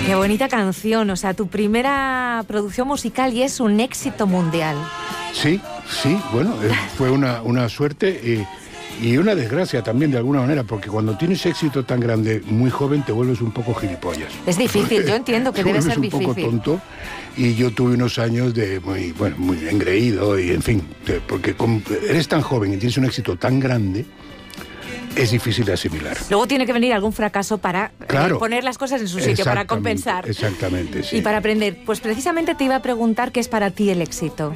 Qué bonita canción, o sea, tu primera producción musical y es un éxito mundial. Sí, bueno, fue una suerte y una desgracia también de alguna manera, porque cuando tienes éxito tan grande, muy joven, te vuelves un poco gilipollas. Es difícil, yo entiendo que debe ser difícil. Un poco tonto, y yo tuve unos años de muy engreído, y en fin, porque eres tan joven y tienes un éxito tan grande, es difícil de asimilar. Luego tiene que venir algún fracaso para poner las cosas en su sitio, para compensar. Exactamente, sí. Y para aprender. Pues precisamente te iba a preguntar qué es para ti el éxito.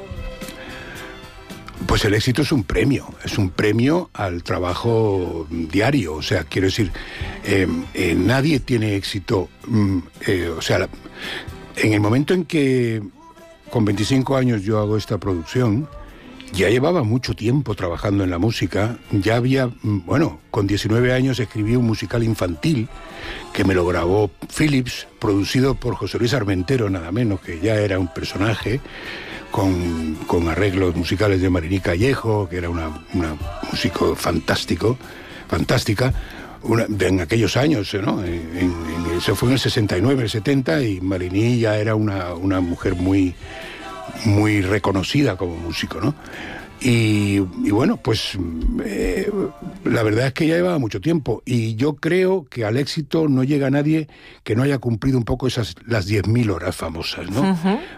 Pues el éxito es un premio al trabajo diario. O sea, quiero decir, nadie tiene éxito. O sea, en el momento en que con 25 años yo hago esta producción, ya llevaba mucho tiempo trabajando en la música. Ya había, con 19 años escribí un musical infantil que me lo grabó Philips, producido por José Luis Armentero, nada menos, que ya era un personaje, con arreglos musicales de Mariní Callejo, que era una músico fantástica, en aquellos años, ¿no? Eso fue en el 69, el 70, y Mariní ya era una mujer muy reconocida como músico, ¿no? Y bueno, pues la verdad es que ya llevaba mucho tiempo, y yo creo que al éxito no llega nadie que no haya cumplido un poco las 10.000 horas famosas, ¿no?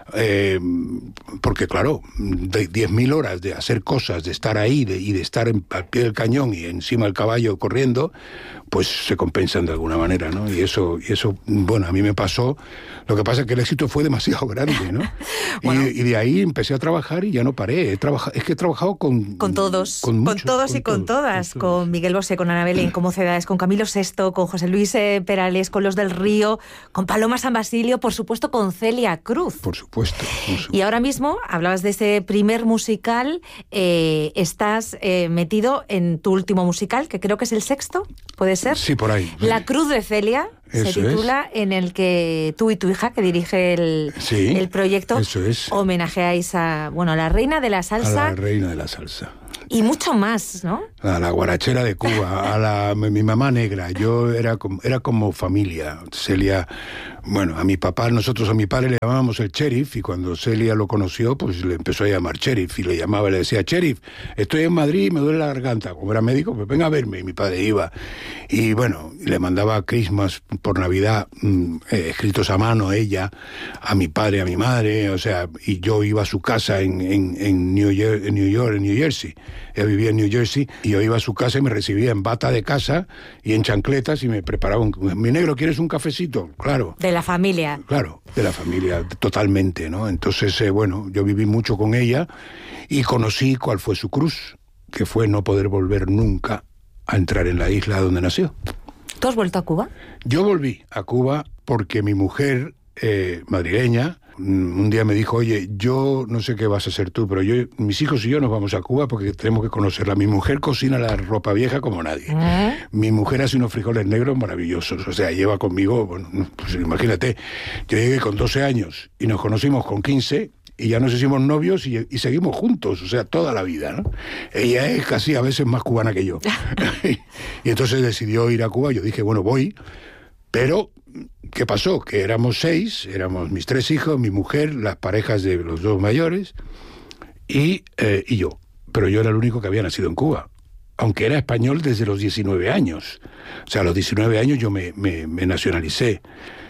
Uh-huh. Porque claro, 10.000 horas de hacer cosas, de estar ahí y de estar al pie del cañón y encima del caballo corriendo, pues se compensan de alguna manera, ¿no? Y eso, bueno, a mí me pasó. Lo que pasa es que el éxito fue demasiado grande, ¿no? Bueno. Y de ahí empecé a trabajar y ya no paré. Es que he trabajado con todos. Con todas. Con Miguel Bosé, con Ana Belén, con Mocedades, con Camilo Sesto, con José Luis Perales, con Los del Río, con Paloma San Basilio, por supuesto con Celia Cruz. Por supuesto. Y ahora mismo, hablabas de ese primer musical, estás metido en tu último musical, que creo que es el sexto, ¿puede ser? Sí, por ahí. La Cruz de Celia. Eso se titula, en el que tú y tu hija, que dirige el proyecto, homenajeáis a la reina de la salsa. A la reina de la salsa. Y mucho más, ¿no? A la guarachera de Cuba, mi mamá negra. Yo era como familia. Celia, a mi papá, nosotros a mi padre le llamábamos el sheriff, y cuando Celia lo conoció, pues le empezó a llamar sheriff, y le llamaba y le decía: sheriff, estoy en Madrid y me duele la garganta. Como era médico, pues venga a verme. Y mi padre iba. Y le mandaba Christmas por Navidad, escritos a mano, ella, a mi padre, a mi madre, y yo iba a su casa en New Jersey. Ella vivía en New Jersey, y yo iba a su casa y me recibía en bata de casa y en chancletas, y me preparaba mi negro, ¿quieres un cafecito? Claro. De la familia. Claro, de la familia, totalmente, ¿no? Entonces, yo viví mucho con ella y conocí cuál fue su cruz, que fue no poder volver nunca a entrar en la isla donde nació. ¿Tú has vuelto a Cuba? Yo volví a Cuba porque mi mujer, madrileña, un día me dijo: oye, yo no sé qué vas a hacer tú, pero mis hijos y yo nos vamos a Cuba porque tenemos que conocerla. Mi mujer cocina la ropa vieja como nadie. Mi mujer hace unos frijoles negros maravillosos, lleva conmigo, pues imagínate, yo llegué con 12 años y nos conocimos con 15 y ya nos hicimos novios y seguimos juntos, toda la vida, ¿no? Ella es casi a veces más cubana que yo. Y entonces decidió ir a Cuba. Yo dije, voy, pero ¿qué pasó? Que éramos 6, éramos mis 3 hijos, mi mujer, las parejas de los 2 mayores y yo. Pero yo era el único que había nacido en Cuba, aunque era español desde los 19 años. A los 19 años yo me nacionalicé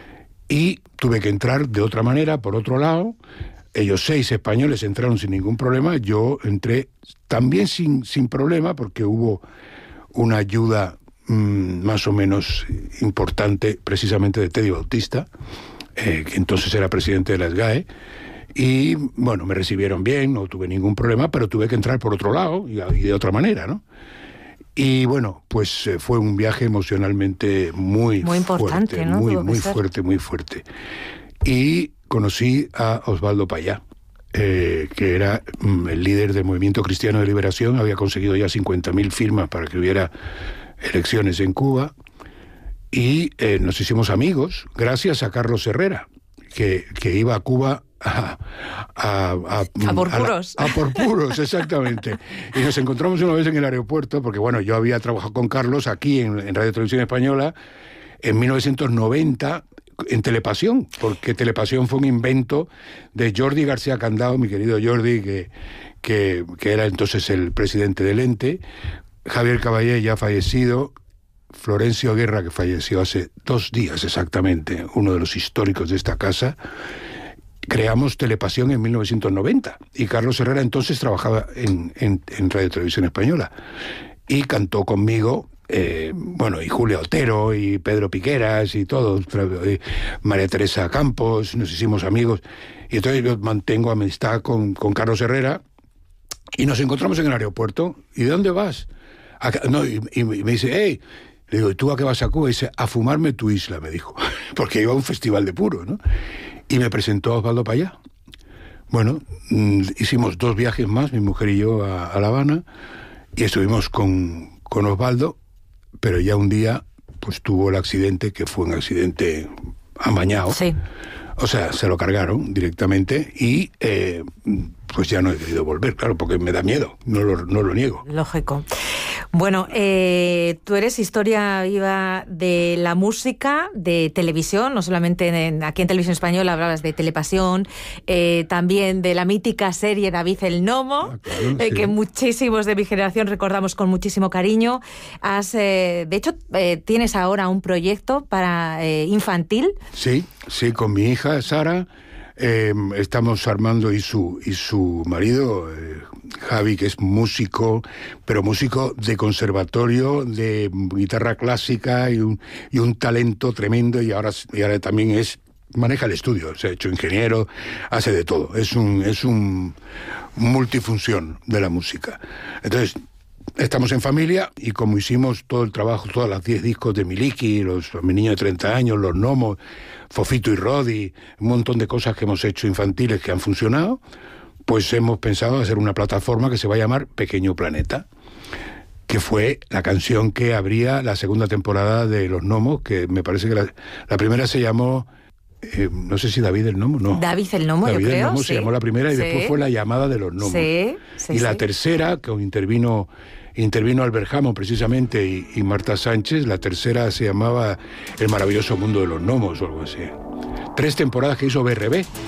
y tuve que entrar de otra manera, por otro lado. Ellos 6 españoles entraron sin ningún problema, yo entré también sin problema, porque hubo una ayuda más o menos importante, precisamente de Teddy Bautista, que entonces era presidente de la SGAE, y me recibieron bien, no tuve ningún problema, pero tuve que entrar por otro lado y de otra manera, ¿no? Y pues fue un viaje emocionalmente muy importante, fuerte, ¿no? muy fuerte. Y conocí a Osvaldo Payá, que era el líder del Movimiento Cristiano de Liberación. Había conseguido ya 50.000 firmas para que hubiera elecciones en Cuba, y nos hicimos amigos gracias a Carlos Herrera, que iba a Cuba a por puros. A por puros, exactamente. Y nos encontramos una vez en el aeropuerto, porque yo había trabajado con Carlos aquí en Radio Televisión Española en 1990 en Telepasión, porque Telepasión fue un invento de Jordi García Candao, mi querido Jordi, que era entonces el presidente del ente, Javier Caballé, ya fallecido, Florencio Guerra, que falleció hace 2 días exactamente, uno de los históricos de esta casa. Creamos Telepasión en 1990 y Carlos Herrera entonces trabajaba en Radio Televisión Española y cantó conmigo, y Julia Otero y Pedro Piqueras y todos, María Teresa Campos, nos hicimos amigos y entonces yo mantengo amistad con Carlos Herrera y nos encontramos en el aeropuerto. ¿Y de dónde vas? Y me dice, hey, le digo, ¿y tú a qué vas a Cuba? Y dice, a fumarme tu isla, me dijo, porque iba a un festival de puro, ¿no? Y me presentó a Osvaldo Payá. Bueno, hicimos 2 viajes más, mi mujer y yo, a La Habana, y estuvimos con Osvaldo, pero ya un día pues tuvo el accidente, que fue un accidente amañado. Sí. O sea, se lo cargaron directamente y pues ya no he querido volver, claro, porque me da miedo, no lo niego. Lógico. Bueno, tú eres historia viva de la música, de televisión, no solamente aquí en Televisión Española hablabas de Telepasión, también de la mítica serie David el Nomo, claro, sí. Que muchísimos de mi generación recordamos con muchísimo cariño. De hecho, tienes ahora un proyecto para infantil. Sí, con mi hija Sara. Estamos Armando y su marido, Javi, que es músico, pero músico de conservatorio, de guitarra clásica y un talento tremendo, y ahora también maneja el estudio, se ha hecho ingeniero, hace de todo, es un multifunción de la música. Entonces, estamos en familia y como hicimos todo el trabajo, todas las 10 discos de Miliki, Mi niño de 30 años, Los Gnomos, Fofito y Rodi, un montón de cosas que hemos hecho infantiles que han funcionado, pues hemos pensado hacer una plataforma que se va a llamar Pequeño Planeta, que fue la canción que abría la segunda temporada de Los Gnomos, que me parece que la primera se llamó... no sé si David el Gnomo, no. David el Gnomo, David yo creo. El Gnomo sí. se llamó la primera y después fue La llamada de los Gnomos. Sí, y la tercera, que intervino Albert Hammond precisamente y Marta Sánchez, la tercera se llamaba El maravilloso mundo de los gnomos o algo así. 3 temporadas que hizo BRB.